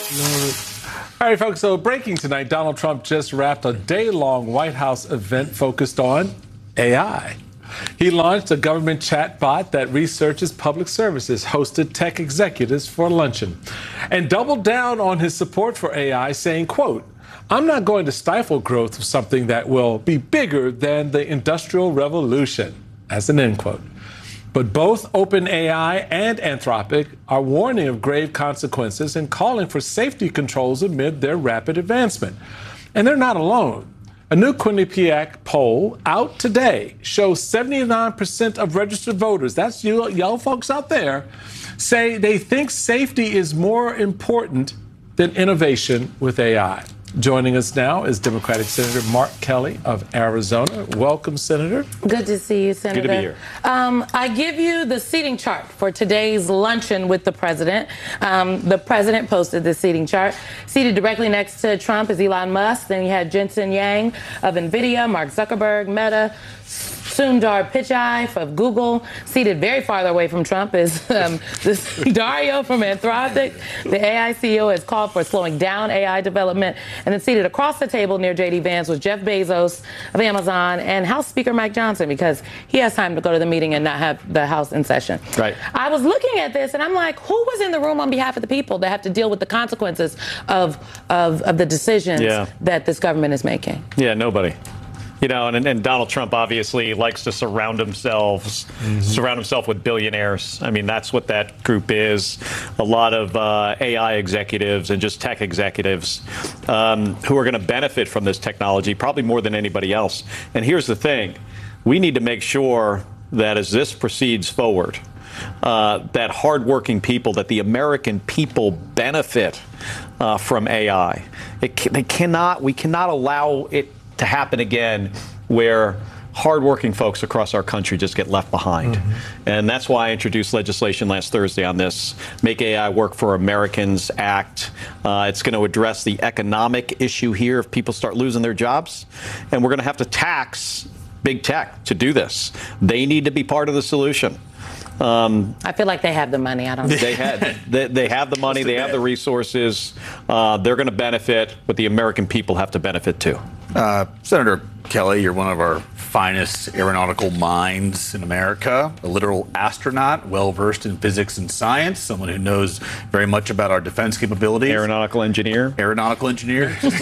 All right, folks, so breaking tonight, Donald Trump just wrapped a day-long White House event focused on AI. He launched a government chatbot that researches public services, hosted tech executives for luncheon, and doubled down on his support for AI, saying, quote, "I'm not going to stifle growth of something that will be bigger than the Industrial Revolution," as an end quote. But both OpenAI and Anthropic are warning of grave consequences and calling for safety controls amid their rapid advancement. And they're not alone. A new Quinnipiac poll out today shows 79% of registered voters, that's you young folks out there, say they think safety is more important than innovation with AI. Joining us now is Democratic Senator Mark Kelly of Arizona. Welcome, Senator. Good to see you, Senator. Good to be here. I give you the seating chart for today's luncheon with the president. The president posted the seating chart. Seated directly next to Trump is Elon Musk. Then you had Jensen Yang of NVIDIA, Mark Zuckerberg, Meta, Sundar Pichai of Google. Seated very farther away from Trump is Dario from Anthropic. The AI CEO has called for slowing down AI development. And then seated across the table near J.D. Vance was Jeff Bezos of Amazon and House Speaker Mike Johnson, because he has time to go to the meeting and not have the House in session. Right. I was looking at this and I'm like, who was in the room on behalf of the people that have to deal with the consequences of the decisions that this government is making? Yeah, nobody. You know, and Donald Trump obviously likes to surround himself with billionaires. I mean, that's what that group is. A lot of AI executives and just tech executives who are going to benefit from this technology, probably more than anybody else. And here's the thing. We need to make sure that as this proceeds forward, that hardworking people, that the American people benefit from AI. We cannot allow it to happen again where hardworking folks across our country just get left behind. And that's why I introduced legislation last Thursday on this Make AI Work for Americans Act. It's going to address the economic issue here if people start losing their jobs. And we're going to have to tax big tech to do this. They need to be part of the solution. I feel like they have the money. I don't know. They have the money. They have the resources. They're going to benefit, but the American people have to benefit too. Senator Kelly, you're one of our finest aeronautical minds in America, a literal astronaut, well-versed in physics and science, someone who knows very much about our defense capabilities. Aeronautical engineer. Aeronautical engineer. What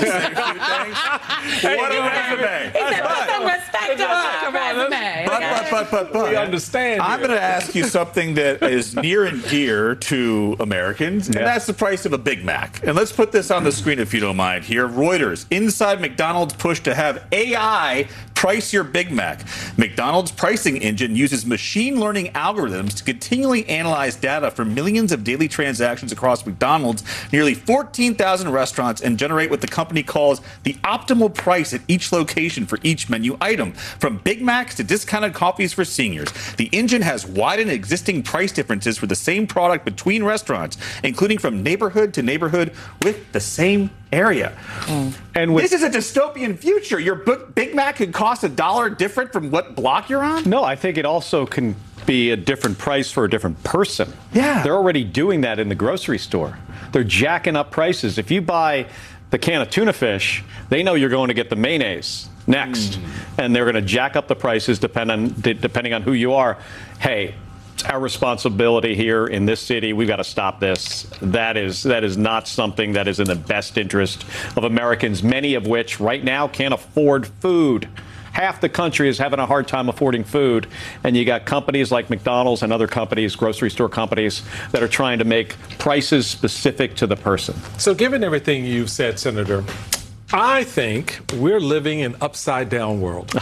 a resume. He said, put some respect on my resume. But We understand. I'm going to ask you something that is near and dear to Americans, and that's the price of a Big Mac. And let's put this on the screen, if you don't mind, here. Reuters, inside McDonald's push to have AI price your Big Mac. McDonald's pricing engine uses machine learning algorithms to continually analyze data from millions of daily transactions across McDonald's, nearly 14,000 restaurants, and generate what the company calls the optimal price at each location for each menu item, from Big Macs to discounted coffees for seniors. The engine has widened existing price differences for the same product between restaurants, including from neighborhood to neighborhood with the same area. And this is a dystopian future. Your Big Mac could cost $1 different from what block you're on? No, I think it also can be a different price for a different person. Yeah. They're already doing that in the grocery store. They're jacking up prices. If you buy the can of tuna fish, they know you're going to get the mayonnaise next. And they're going to jack up the prices depending on who you are. Hey, it's our responsibility here in this city. We've got to stop this. That is not something that is in the best interest of Americans, many of which right now can't afford food. Half the country is having a hard time affording food. And you got companies like McDonald's and other companies, grocery store companies, that are trying to make prices specific to the person. So given everything you've said, Senator, I think we're living in an upside-down world.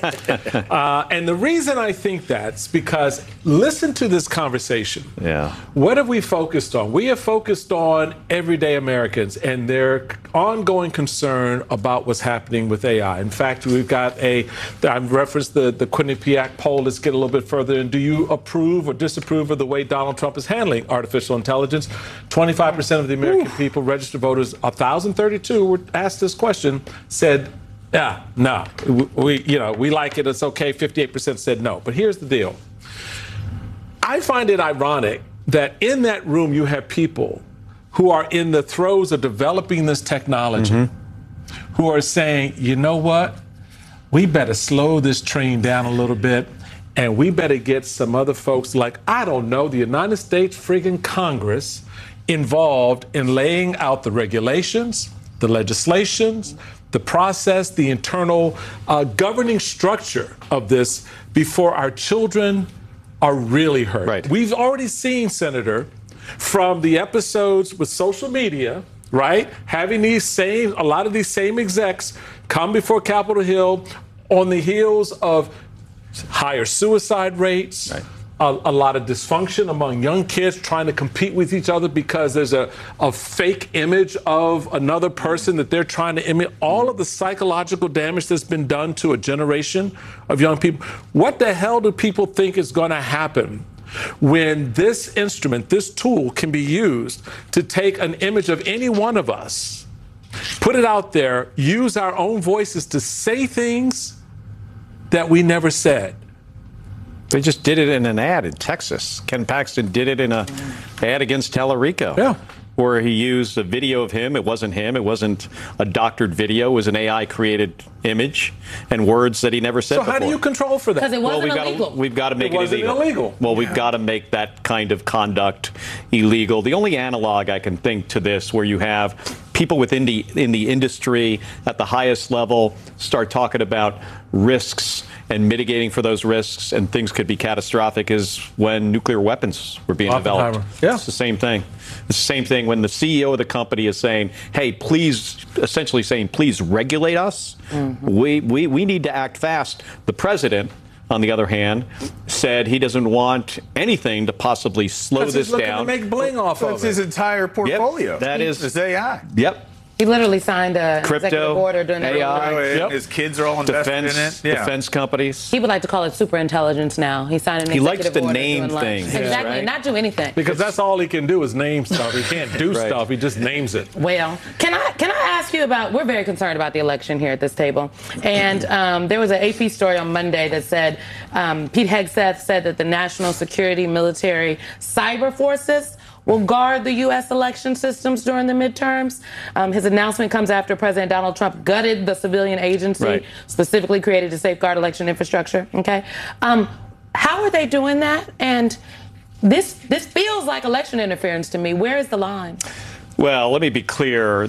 And the reason I think that's because listen to this conversation. Yeah. What have we focused on? We have focused on everyday Americans and their ongoing concern about what's happening with AI. In fact, we've got I referenced the Quinnipiac poll. Let's get a little bit further. And do you approve or disapprove of the way Donald Trump is handling artificial intelligence? 25% of the American people, registered voters, 1,032 were asked this question, said, yeah, no, we like it, it's okay. 58% said no. But here's the deal. I find it ironic that in that room you have people who are in the throes of developing this technology, who are saying, you know what? We better slow this train down a little bit, and we better get some other folks like, I don't know, the United States friggin' Congress involved in laying out the regulations, the legislations, the process, the internal governing structure of this before our children are really hurt. Right. We've already seen, Senator, from the episodes with social media, right, having a lot of these same execs come before Capitol Hill on the heels of higher suicide rates, right, a lot of dysfunction among young kids trying to compete with each other because there's a fake image of another person that they're trying to imitate. All of the psychological damage that's been done to a generation of young people. What the hell do people think is going to happen when this instrument, this tool, can be used to take an image of any one of us, put it out there, use our own voices to say things that we never said? They just did it in an ad in Texas. Ken Paxton did it in an ad against Tellerico. Yeah. Where he used a video of him. It wasn't him. It wasn't a doctored video. It was an AI-created image and words that he never said before. So how do you control for that? Because it wasn't illegal. We've got to make it wasn't illegal. Well, we've got to make that kind of conduct illegal. The only analog I can think to this where you have people in the industry at the highest level start talking about risks and mitigating for those risks, and things could be catastrophic, is when nuclear weapons were being developed. Yeah. It's the same thing. It's the same thing when the CEO of the company is saying, hey, please, essentially saying, please regulate us. We need to act fast. The president, on the other hand, said he doesn't want anything to possibly slow this down. He's looking to make bling off of it. That's his entire portfolio. Yep, that is his AI. Yep. He literally signed a Crypto, executive order during the AI, Yep. His kids are all invested in it. Yeah. Defense companies. He would like to call it super intelligence now. He signed an He likes executive to order name doing lunch. things, Exactly, right? not do anything. Because that's all he can do is name stuff. He can't do Right. stuff. He just names it. Well, can I ask you about, we're very concerned about the election here at this table. And there was an AP story on Monday that said, Pete Hegseth said that the national security, military, cyber forces will guard the U.S. election systems during the midterms. His announcement comes after President Donald Trump gutted the civilian agency specifically created to safeguard election infrastructure. Okay, how are they doing that? And this feels like election interference to me. Where is the line? Well, let me be clear.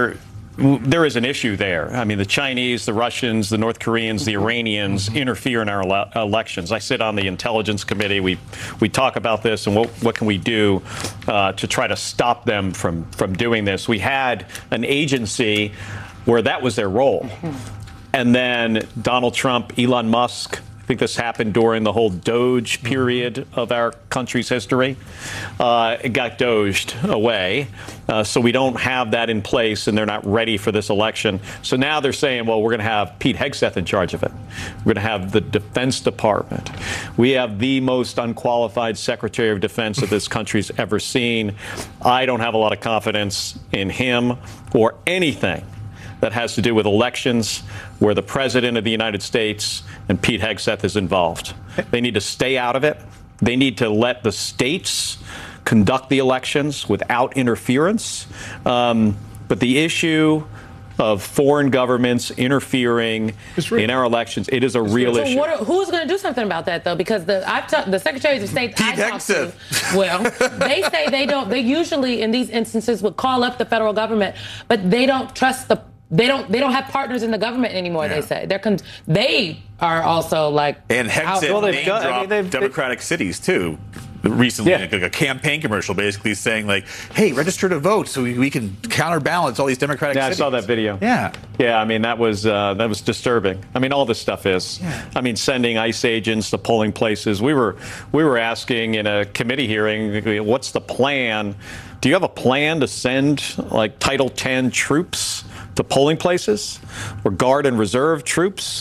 There is an issue there. I mean, the Chinese, the Russians, the North Koreans, the Iranians interfere in our elections. I sit on the Intelligence Committee. We talk about this and what can we do to try to stop them from doing this. We had an agency where that was their role. And then Donald Trump, Elon Musk, I think this happened during the whole Doge period of our country's history. It got doged away. So we don't have that in place, and they're not ready for this election. So now they're saying, well, we're going to have Pete Hegseth in charge of it. We're going to have the Defense Department. We have the most unqualified Secretary of Defense that this country's ever seen. I don't have a lot of confidence in him or anything that has to do with elections where the President of the United States and Pete Hegseth is involved. They need to stay out of it. They need to let the states conduct the elections without interference. But the issue of foreign governments interfering in our elections, it is a real issue. Who's going to do something about that, though? Because the secretaries of state I talked to, well, they say they don't. They usually, in these instances, would call up the federal government, but they don't trust the. They don't have partners in the government anymore. Yeah. They say they are also like. And Hegseth name-dropped Democratic cities too. Recently, like a campaign commercial basically saying like, hey, register to vote so we can counterbalance all these Democratic cities. I saw that video. Yeah. Yeah, I mean, that was disturbing. I mean, all this stuff is. Yeah. I mean, sending ICE agents to polling places. We were asking in a committee hearing, what's the plan? Do you have a plan to send like Title X troops to polling places or Guard and Reserve troops?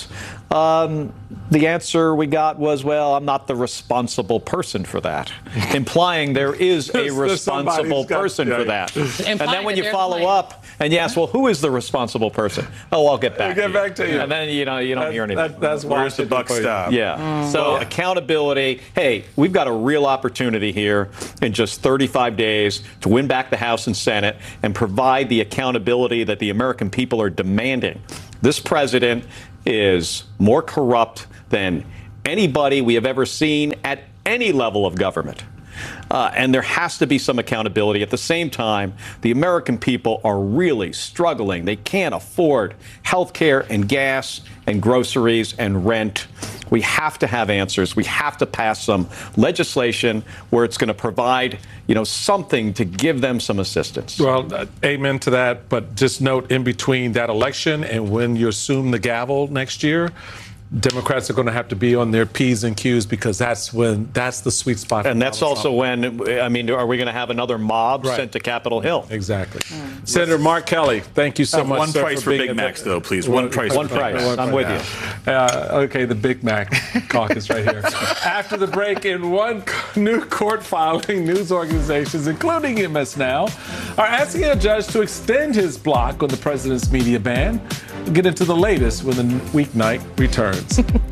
The answer we got was, well, I'm not the responsible person for that, implying there is a responsible person for that. And then when you follow up and you ask, well, who is the responsible person? Oh, I'll get back to you. And then you don't hear anything. That's where's the buck stop? Yeah. So accountability. Hey, we've got a real opportunity here in just 35 days to win back the House and Senate and provide the accountability that the American people are demanding. This president is more corrupt than anybody we have ever seen at any level of government. And there has to be some accountability. At the same time, the American people are really struggling. They can't afford health care and gas and groceries and rent. We have to have answers. We have to pass some legislation where it's going to provide, something to give them some assistance. Well, amen to that. But just note, in between that election and when you assume the gavel next year, Democrats are going to have to be on their P's and Q's, because that's the sweet spot. And that's also when, are we going to have another mob sent to Capitol Hill? Exactly. Senator Mark Kelly, thank you so much. One sir, price for Big Macs, though, please. One price. I'm with you. Okay, the Big Mac caucus right here. After the break, in one new court filing, news organizations, including MS Now, are asking a judge to extend his block on the president's media ban. We'll get into the latest when the weeknight returns.